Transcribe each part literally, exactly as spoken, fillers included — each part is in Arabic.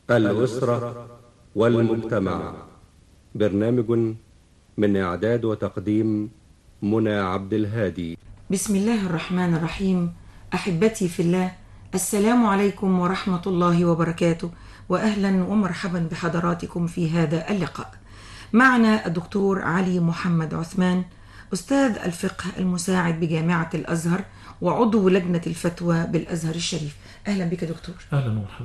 الأسرة والمجتمع. برنامج من إعداد وتقديم منى عبد الهادي. بسم الله الرحمن الرحيم. أحبتي في الله، السلام عليكم ورحمة الله وبركاته، وأهلا ومرحبا بحضراتكم في هذا اللقاء. معنا الدكتور علي محمد عثمان، أستاذ الفقه المساعد بجامعة الأزهر وعضو لجنة الفتوى بالأزهر الشريف. أهلا بك دكتور. أهلا ومرحبا.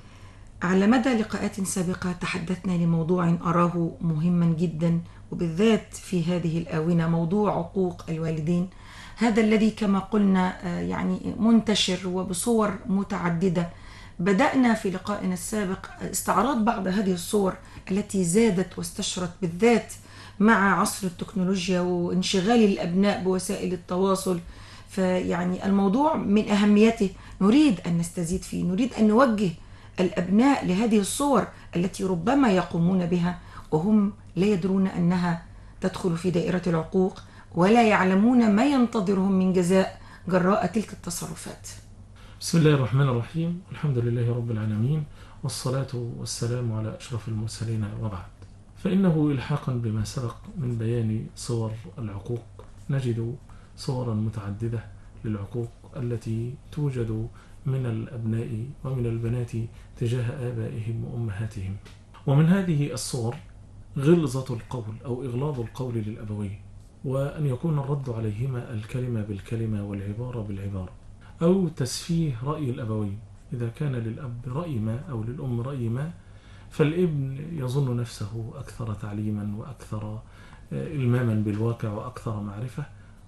على مدى لقاءات سابقة تحدثنا لموضوع أراه مهما جدا، وبالذات في هذه الآونة موضوع عقوق الوالدين، هذا الذي كما قلنا يعني منتشر وبصور متعددة. بدأنا في لقائنا السابق استعراض بعض هذه الصور التي زادت واستشرت بالذات مع عصر التكنولوجيا وانشغال الأبناء بوسائل التواصل. فيعني الموضوع من أهميته نريد أن نستزيد فيه، نريد أن نوجه الأبناء لهذه الصور التي ربما يقومون بها وهم لا يدرون أنها تدخل في دائرة العقوق، ولا يعلمون ما ينتظرهم من جزاء جراء تلك التصرفات. بسم الله الرحمن الرحيم، الحمد لله رب العالمين، والصلاة والسلام على أشرف المرسلين، وبعد. فإنه إلحاقا بما سبق من بيان صور العقوق نجد صورا متعددة للعقوق التي توجد من الأبناء ومن البنات تجاه آبائهم وأمهاتهم. ومن هذه الصور غلظة القول أو إغلاظ القول للأبوين، وأن يكون الرد عليهما الكلمة بالكلمة والعبارة بالعبارة، أو تسفيه رأي الأبوين. إذا كان للأب رأي ما أو للأم رأي ما، فالابن يظن نفسه أكثر تعليما وأكثر إلماما بالواقع وأكثر معرفة،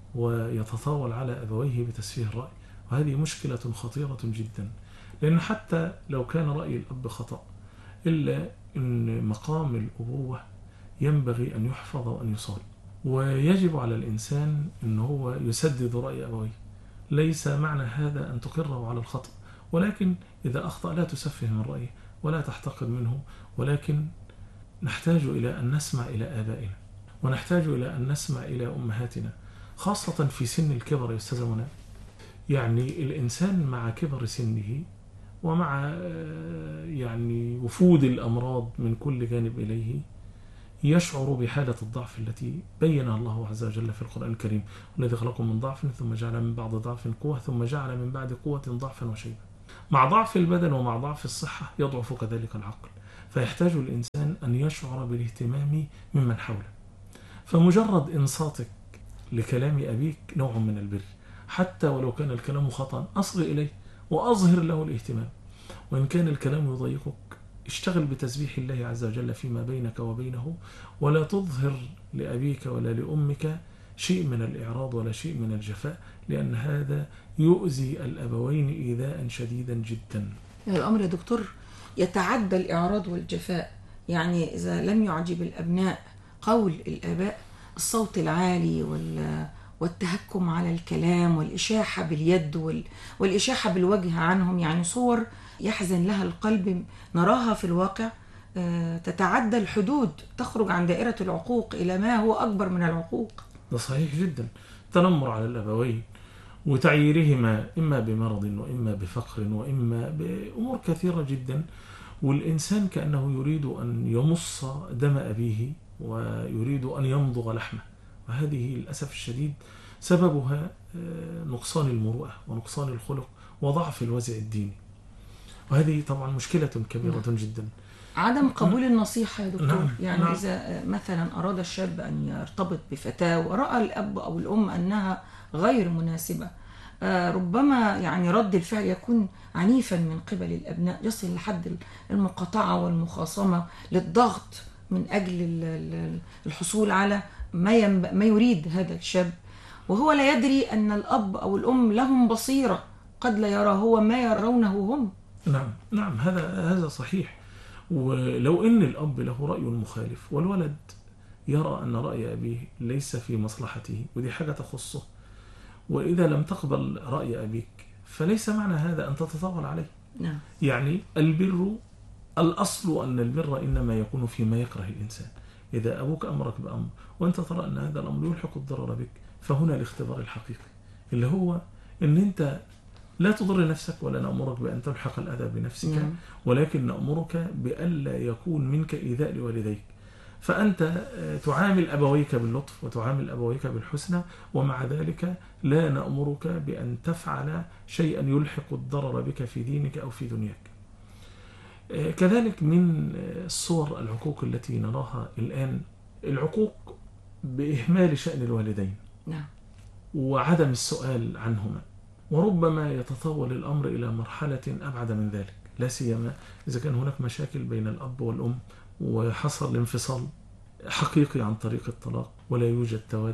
ويتطاول على أبويه بتسفيه الرأي. وهذه مشكلة خطيرة جدا، لأن حتى لو كان رأي الأب خطأ، إلا أن مقام الأبوة ينبغي أن يحفظ وأن يصال، ويجب على الإنسان أن هو يسدد رأي أبويه. ليس معنى هذا أن تقره على الخطأ، ولكن إذا أخطأ لا تسفه من رأيه ولا تحتقر منه، ولكن نحتاج إلى أن نسمع إلى آبائنا، ونحتاج إلى أن نسمع إلى أمهاتنا، خاصة في سن الكبر. يستزمنا يعني الإنسان مع كبر سنه ومع يعني وفود الأمراض من كل جانب إليه يشعر بحالة الضعف التي بينها الله عز وجل في القرآن الكريم: والذي خلقكم من ضعف ثم جعل من بعد ضعف قوة ثم جعل من بعد قوة ضعفا وشيبا. مع ضعف البدن ومع ضعف الصحة يضعف كذلك العقل، فيحتاج الإنسان أن يشعر بالاهتمام ممن حوله. فمجرد إنصاتك لكلام أبيك نوع من البر، حتى ولو كان الكلام خطأ أصغ إليه وأظهر له الاهتمام. وإن كان الكلام يضايقك اشتغل بتسبيح الله عز وجل فيما بينك وبينه، ولا تظهر لأبيك ولا لأمك شيء من الإعراض ولا شيء من الجفاء، لأن هذا يؤذي الأبوين إيذاء شديدا جدا. الأمر يا دكتور يتعدى الإعراض والجفاء. يعني إذا لم يعجب الأبناء قول الآباء، الصوت العالي وال والتهكم على الكلام والإشاحة باليد والإشاحة بالوجه عنهم، يعني صور يحزن لها القلب نراها في الواقع تتعدى الحدود، تخرج عن دائرة العقوق إلى ما هو أكبر من العقوق. ده صحيح جدا. تنمر على الأبوين وتعييرهما إما بمرض وإما بفقر وإما بأمور كثيرة جدا، والإنسان كأنه يريد أن يمص دم أبيه ويريد أن يمضغ لحمه. وهذه للأسف الشديد سببها نقصان المروءة ونقصان الخلق وضعف الوازع الديني، وهذه طبعا مشكلة كبيرة نعم. جدا. عدم قبول النصيحة يا دكتور. نعم. يعني نعم. إذا مثلا أراد الشاب أن يرتبط بفتاة ورأى الأب أو الأم أنها غير مناسبة، ربما يعني رد الفعل يكون عنيفا من قبل الأبناء، يصل لحد المقاطعة والمخاصمة للضغط من أجل الحصول على ما ما يريد هذا الشاب، وهو لا يدري أن الأب أو الأم لهم بصيرة قد لا يرى هو ما يرونه هم. نعم نعم هذا هذا صحيح. ولو أن الأب له رأي مخالف والولد يرى أن رأي أبيه ليس في مصلحته، ودي حاجة تخصه، وإذا لم تقبل رأي أبيك فليس معنى هذا أن تتطاول عليه. نعم. يعني البر، الأصل أن البر إنما يكون فيما يكره الإنسان. إذا أبوك أمرك بأمر وأنت ترى أن هذا الأمر يلحق الضرر بك، فهنا الاختبار الحقيقي اللي هو أن أنت لا تضر نفسك ولا نأمرك بأن تلحق الأذى بنفسك، نعم. ولكن نأمرك بألا يكون منك إيذاء لوالديك. فأنت تعامل أبويك باللطف وتعامل أبويك بالحسنى، ومع ذلك لا نأمرك بأن تفعل شيئا يلحق الضرر بك في دينك أو في دنياك. كذلك من الصور العقوق التي نراها الآن العقوق بإهمال شأن الوالدين، نعم. وعدم السؤال عنهما، وربما يتطور الأمر إلى مرحلة أبعد من ذلك، لا سيما إذا كان هناك مشاكل بين الأب والأم وحصل انفصال حقيقي عن طريق الطلاق ولا يوجد تواد،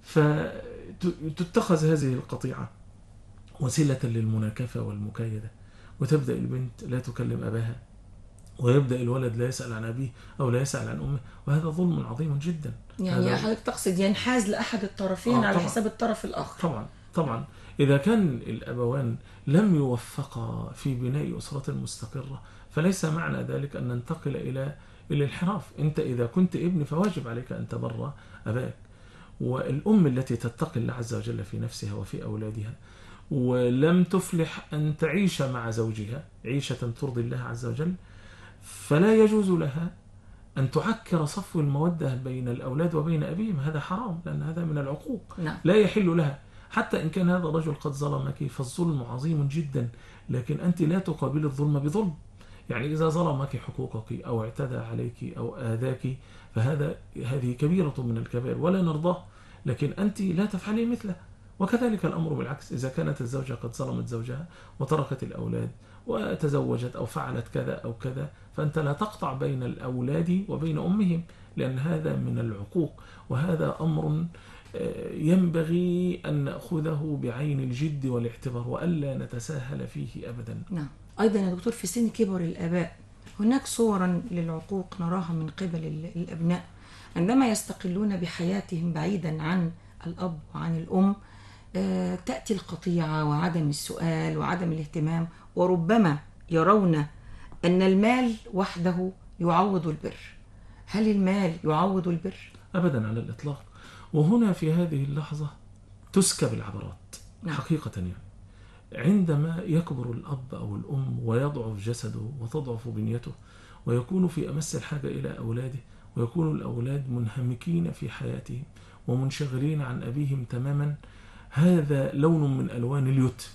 فتتخذ هذه القطيعة وسيلة للمناكفة والمكايدة، وتبدأ البنت لا تكلم أباها، ويبدأ الولد لا يسأل عن أبيه أو لا يسأل عن أمه، وهذا ظلم عظيم جدا. يعني حضرتك تقصد ينحاز لأحد الطرفين آه على حساب الطرف الآخر. طبعا طبعا إذا كان الأبوان لم يوفقا في بناء أسرة مستقرة فليس معنى ذلك أن ننتقل إلى الانحراف. أنت إذا كنت ابن فواجب عليك أن تبر أباك، والأم التي تتقي الله عز وجل في نفسها وفي أولادها ولم تفلح أن تعيش مع زوجها عيشة ترضي الله عز وجل، فلا يجوز لها أن تعكر صفو المودة بين الأولاد وبين أبيهم، هذا حرام، لأن هذا من العقوق. نعم. لا يحل لها، حتى إن كان هذا الرجل قد ظلمك فالظلم عظيم جدا، لكن أنت لا تقابل الظلم بظلم. يعني إذا ظلمك حقوقك أو اعتدى عليك أو آذاك فهذا هذه كبيرة من الكبائر ولا نرضاه، لكن أنت لا تفعلي مثله. وكذلك الأمر بالعكس، إذا كانت الزوجة قد ظلمت زوجها وتركت الأولاد وتزوجت أو فعلت كذا أو كذا، فأنت لا تقطع بين الأولاد وبين أمهم، لأن هذا من العقوق، وهذا أمر ينبغي أن نأخذه بعين الجد والاعتبار وألا نتساهل فيه أبدا. نعم. أيضا يا دكتور في سن كبر الآباء هناك صورا للعقوق نراها من قبل الأبناء عندما يستقلون بحياتهم بعيدا عن الأب وعن الأم، تأتي القطيعة وعدم السؤال وعدم الاهتمام، وربما يرون أن المال وحده يعوض البر. هل المال يعوض البر؟ أبدا على الإطلاق. وهنا في هذه اللحظة تسكب العبرات. نعم. حقيقة يعني عندما يكبر الأب أو الأم ويضعف جسده وتضعف بنيته ويكون في أمس الحاجة إلى أولاده، ويكون الأولاد منهمكين في حياتهم ومنشغلين عن أبيهم تماما، هذا لون من ألوان اليتم،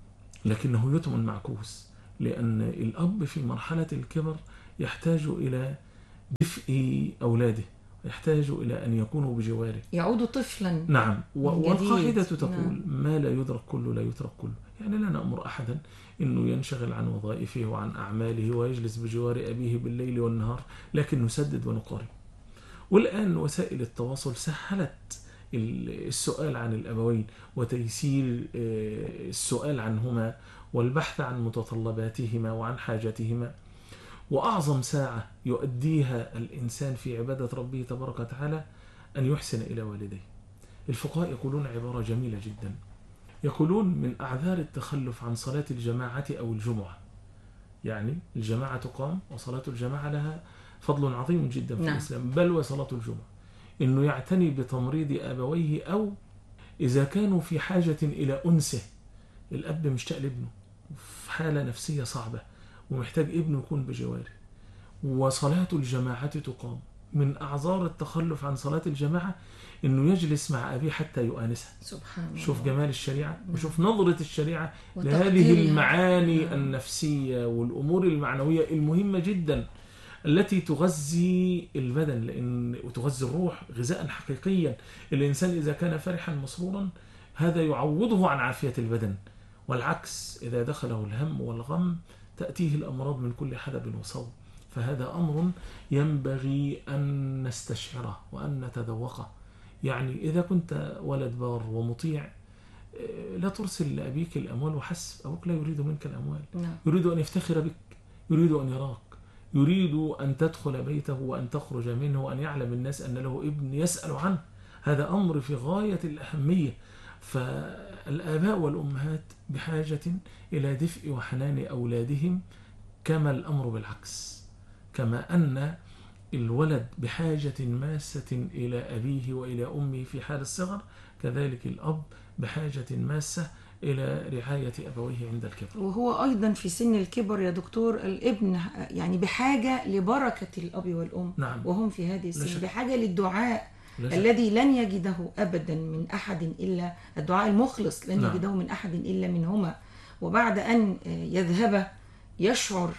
لكنه يتم معكوس، لأن الأب في مرحلة الكبر يحتاج إلى دفء أولاده، يحتاج إلى أن يكونوا بجواره، يعود طفلا. نعم. والقاعدة تقول نعم. ما لا يدرك كله لا يترك كله. يعني لا نأمر أحدا أنه ينشغل عن وظائفه وعن أعماله ويجلس بجوار أبيه بالليل والنهار، لكن نسدد ونقارب. والآن وسائل التواصل سهلت السؤال عن الأبوين وتيسير السؤال عنهما والبحث عن متطلباتهما وعن حاجاتهما. وأعظم ساعة يؤديها الإنسان في عبادة ربه تبارك وتعالى أن يحسن إلى والديه. الفقهاء يقولون عبارة جميلة جدا، يقولون من أعذار التخلف عن صلاة الجماعة أو الجمعة، يعني الجماعة تقام وصلاة الجماعة لها فضل عظيم جدا في نعم. الإسلام، بل وصلاة الجمعة، إنه يعتني بتمريض أبويه، أو إذا كانوا في حاجة إلى أنسه، الأب مشتاق لابنه في حالة نفسية صعبة ومحتاج ابنه يكون بجواره، وصلاة الجماعة تقام. من أعذار التخلف عن صلاة الجماعة إنه يجلس مع أبيه حتى يؤانسها. سبحان الله. شوف جمال الشريعة وشوف نظرة الشريعة لهذه المعاني النفسية والأمور المعنوية المهمة جدا التي تغذي البدن، لأن وتغذي الروح غذاء حقيقيا. الإنسان إذا كان فرحا مسرورا هذا يعوضه عن عافية البدن، والعكس إذا دخله الهم والغم تأتيه الأمراض من كل حدب وصوب. فهذا أمر ينبغي أن نستشعره وأن نتذوقه. يعني إذا كنت ولد بار ومطيع لا ترسل لأبيك الأموال وحسب، أبوك لا يريد منك الأموال، يريد أن يفتخر بك، يريد أن يراك، يريد أن تدخل بيته وأن تخرج منه وأن يعلم الناس أن له ابن يسأل عنه. هذا أمر في غاية الأهمية. فالآباء والأمهات بحاجة إلى دفء وحنان أولادهم، كما الأمر بالعكس، كما أن الولد بحاجة ماسة إلى أبيه وإلى أمه في حال الصغر، كذلك الأب بحاجة ماسة إلى رعاية أبويه عند الكبر. وهو أيضا في سن الكبر يا دكتور الابن يعني بحاجة لبركة الأب والأم. نعم. وهم في هذه السن بحاجة للدعاء لا الذي لن يجده أبدا من أحد إلا الدعاء المخلص لن نعم. يجده من أحد إلا منهما. وبعد أن يذهب يشعر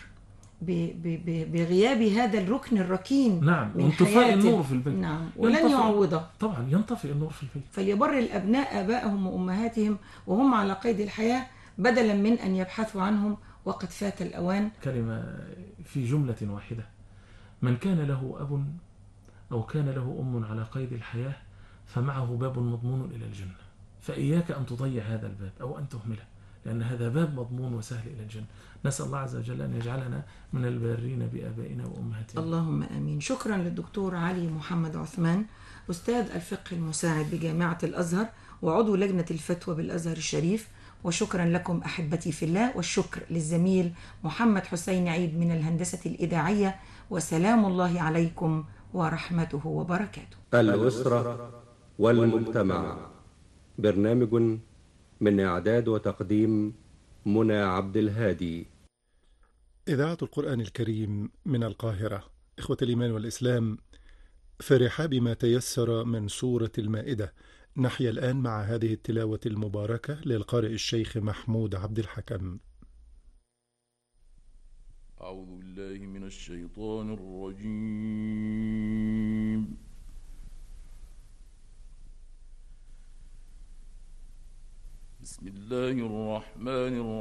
بغياب هذا الركن الركين نعم. من وانطفاء النور في البيت. نعم. ولن يعوضه طبعا ينطفئ النور في البيت. فليبر الأبناء آبائهم وأمهاتهم وهم على قيد الحياة بدلا من أن يبحثوا عنهم وقد فات الأوان. كلمة في جملة واحدة: من كان له أب أو كان له أم على قيد الحياة فمعه باب مضمون إلى الجنة، فإياك أن تضيع هذا الباب أو أن تهمله، لأن هذا باب مضمون وسهل إلى الجنة. نسأل الله عز وجل أن يجعلنا من البارين بآبائنا وأمهاتنا. اللهم آمين. شكرا للدكتور علي محمد عثمان، أستاذ الفقه المساعد بجامعة الأزهر وعضو لجنة الفتوى بالأزهر الشريف. وشكرا لكم أحبتي في الله، والشكر للزميل محمد حسين عيد من الهندسة الإذاعية. وسلام الله عليكم ورحمته وبركاته. الأسرة والمجتمع، برنامج من إعداد وتقديم منى عبد الهادي. إذاعة القرآن الكريم من القاهرة. إخوة الإيمان والإسلام، فرحا بما تيسر من سورة المائدة، نحيا الآن مع هذه التلاوة المباركة للقارئ الشيخ محمود عبد الحكم. أعوذ بالله من الشيطان الرجيم. بسم الله الرحمن الرحيم.